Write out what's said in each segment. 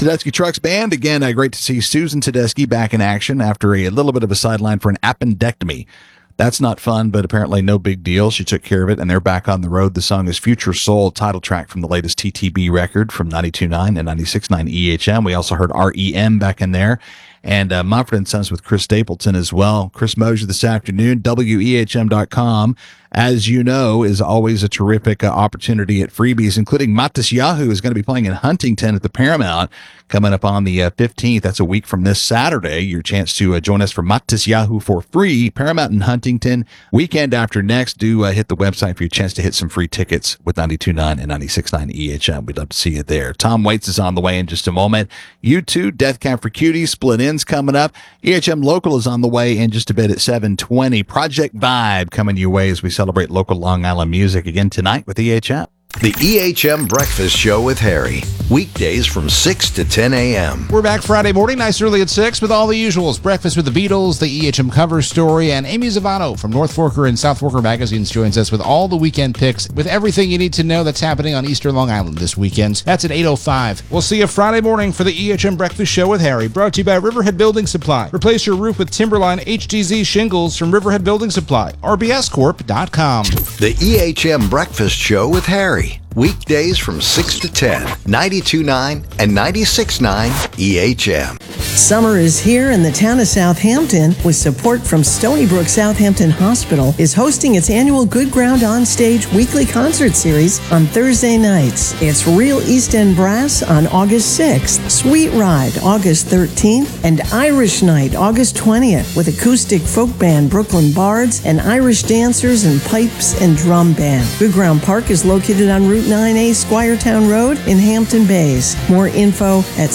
Tedeschi Trucks Band. Again, great to see Susan Tedeschi back in action after a little bit of a sideline for an appendectomy. That's not fun, but apparently no big deal. She took care of it, and they're back on the road. The song is Future Soul, title track from the latest TTB record from 92.9 and 96.9 EHM. We also heard REM back in there, and Mumford & Sons with Chris Stapleton as well. Chris Mosier this afternoon, WEHM.com. As you know, is always a terrific opportunity at freebies, including Matisyahu is going to be playing in Huntington at the Paramount coming up on the 15th. That's a week from this Saturday. Your chance to join us for Matisyahu for free. Paramount in Huntington, weekend after next. Do hit the website for your chance to hit some free tickets with 92.9 and 96.9 EHM. We'd love to see you there. Tom Waits is on the way in just a moment. U2, Death Cab for Cuties, Split Ends coming up. EHM Local is on the way in just a bit at 7:20. Project Vibe coming your way as we celebrate local Long Island music again tonight with EHM. The EHM Breakfast Show with Harry. Weekdays from 6 to 10 a.m. We're back Friday morning, nice early at 6 with all the usuals. Breakfast with the Beatles, the EHM cover story, and Amy Zavano from North Forker and South Forker magazines joins us with all the weekend picks with everything you need to know that's happening on Eastern Long Island this weekend. That's at 8:05. We'll see you Friday morning for the EHM Breakfast Show with Harry, brought to you by Riverhead Building Supply. Replace your roof with Timberline HDZ shingles from Riverhead Building Supply. RBScorp.com. The EHM Breakfast Show with Harry. Weekdays from 6 to 10, 92.9 and 96.9 EHM. Summer is here, and the town of Southampton, with support from Stony Brook Southampton Hospital, is hosting its annual Good Ground On Stage weekly concert series on Thursday nights. It's Real East End Brass on August 6th, Sweet Ride August 13th, and Irish Night August 20th, with acoustic folk band Brooklyn Bards and Irish dancers and pipes and drum band. Good Ground Park is located on Route 9A Squiretown Road in Hampton Bays. More info at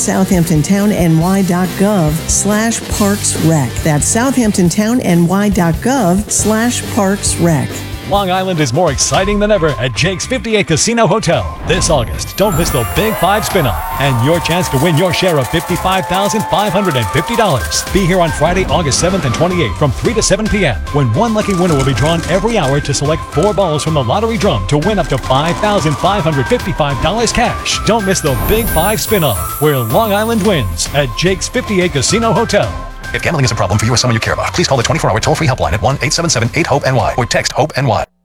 southamptontownny.gov/parksrec. That's southamptontownny.gov/parksrec. Long Island is more exciting than ever at Jake's 58 Casino Hotel. This August, don't miss the Big 5 spin-off and your chance to win your share of $55,550. Be here on Friday, August 7th and 28th from 3 to 7 p.m. when one lucky winner will be drawn every hour to select 4 balls from the lottery drum to win up to $5,555 cash. Don't miss the Big 5 spin-off where Long Island wins at Jake's 58 Casino Hotel. If gambling is a problem for you or someone you care about, please call the 24-hour toll-free helpline at 1-877-8-HOPE-NY or text HOPE-NY.